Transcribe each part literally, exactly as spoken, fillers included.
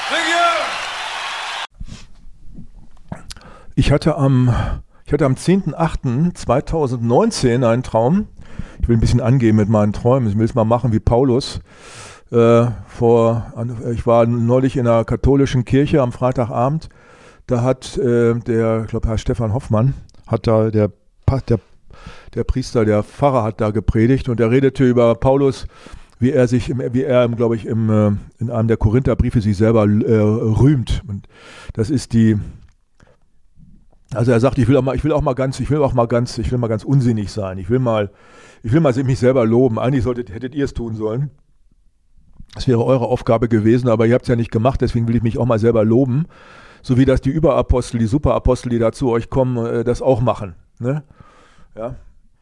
Ich hatte am, ich hatte am zehnten achten zweitausendneunzehn einen Traum. Ich will ein bisschen angehen mit meinen Träumen. Ich will es mal machen wie Paulus. Äh, vor, ich war neulich in einer katholischen Kirche am Freitagabend. Da hat äh, der, ich glaube, Herr Stefan Hoffmann, hat da der, der, der Priester, der Pfarrer hat da gepredigt und er redete über Paulus, wie er sich, im, wie er, glaube ich, im, äh, in einem der Korintherbriefe sich selber äh, rühmt. Und das ist die Also er sagt, ich will auch mal, ich will auch mal ganz, ich will auch mal ganz, ich will mal ganz unsinnig sein. Ich will mal, ich will mal mich selber loben. Eigentlich solltet, hättet ihr es tun sollen. Das wäre eure Aufgabe gewesen, aber ihr habt es ja nicht gemacht. Deswegen will ich mich auch mal selber loben, so wie das die Überapostel, die Superapostel, die da zu euch kommen, das auch machen. Ne? Ja.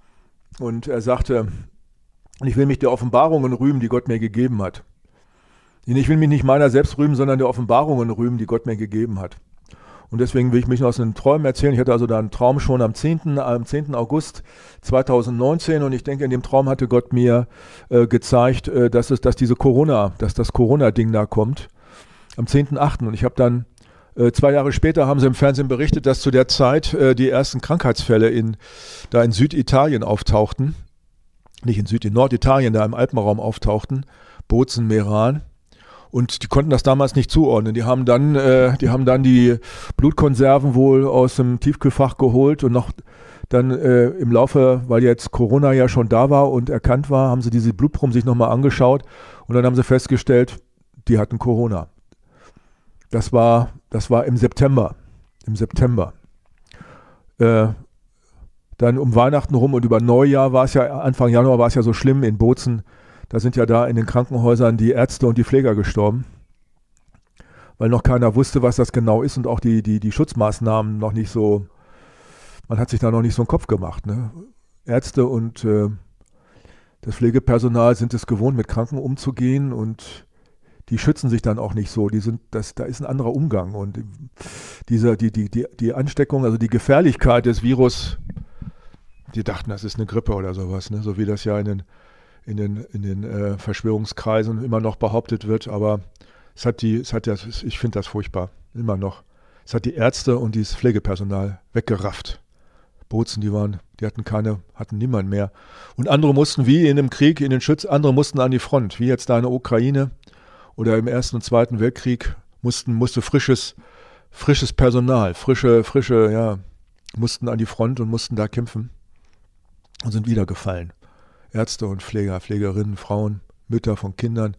Und er sagte, ich will mich der Offenbarungen rühmen, die Gott mir gegeben hat. Ich will mich nicht meiner selbst rühmen, sondern der Offenbarungen rühmen, die Gott mir gegeben hat. Und deswegen will ich mich noch aus den Träumen erzählen. Ich hatte also da einen Traum schon am zehnten August zweitausendneunzehn und ich denke, in dem Traum hatte Gott mir äh, gezeigt, äh, dass es, dass diese Corona, dass das Corona-Ding da kommt. Am zehnten achten Und ich habe dann, äh, zwei Jahre später haben sie im Fernsehen berichtet, dass zu der Zeit äh, die ersten Krankheitsfälle in, da in Süditalien auftauchten. Nicht in Süd, in Norditalien, da im Alpenraum auftauchten. Bozen, Meran. Und die konnten das damals nicht zuordnen. Die haben dann, äh, die haben dann die Blutkonserven wohl aus dem Tiefkühlfach geholt und noch dann äh, im Laufe, weil jetzt Corona ja schon da war und erkannt war, haben sie diese Blutproben sich nochmal angeschaut und dann haben sie festgestellt, die hatten Corona. Das war, das war im September. Im September. Äh, dann um Weihnachten rum und über Neujahr war es ja, Anfang Januar war es ja so schlimm in Bozen. Da sind ja da in den Krankenhäusern die Ärzte und die Pfleger gestorben, weil noch keiner wusste, was das genau ist und auch die, die, die Schutzmaßnahmen noch nicht so, man hat sich da noch nicht so einen Kopf gemacht. Ne? Ärzte und äh, das Pflegepersonal sind es gewohnt, mit Kranken umzugehen und die schützen sich dann auch nicht so. Die sind, das, da ist ein anderer Umgang und dieser, die, die, die, die Ansteckung, also die Gefährlichkeit des Virus, die dachten, das ist eine Grippe oder sowas, ne? So wie das ja in den in den, in den äh, Verschwörungskreisen immer noch behauptet wird, aber es hat die, es hat ja, ich finde das furchtbar, immer noch. Es hat die Ärzte und dieses Pflegepersonal weggerafft. Bozen, die waren, die hatten keine, hatten niemand mehr. Und andere mussten, wie in dem Krieg, in den Schütz, andere mussten an die Front, wie jetzt da in der Ukraine oder im Ersten und Zweiten Weltkrieg, mussten, musste frisches, frisches Personal, frische, frische, ja, mussten an die Front und mussten da kämpfen und sind wieder gefallen. Ärzte und Pfleger, Pflegerinnen, Frauen, Mütter von Kindern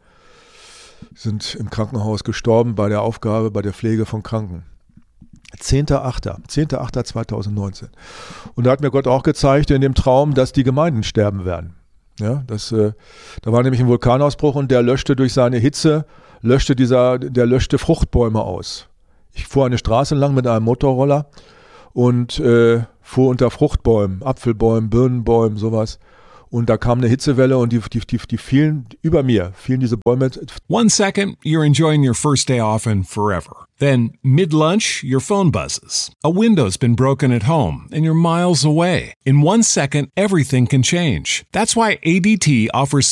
sind im Krankenhaus gestorben bei der Aufgabe, bei der Pflege von Kranken. zehnter achter zweitausendneunzehn Und da hat mir Gott auch gezeigt in dem Traum, dass die Gemeinden sterben werden. Ja, das, äh, da war nämlich ein Vulkanausbruch und der löschte durch seine Hitze, löschte dieser, der löschte Fruchtbäume aus. Ich fuhr eine Straße lang mit einem Motorroller und äh, fuhr unter Fruchtbäumen, Apfelbäumen, Birnenbäumen, sowas. Und da kam eine Hitzewelle und die, die, die, die fielen über mir, fielen diese Bäume. One second, you're enjoying your first day off and forever. Then, mid-lunch, your phone buzzes. A window's been broken at home and you're miles away. In one second, everything can change. That's why A D T offers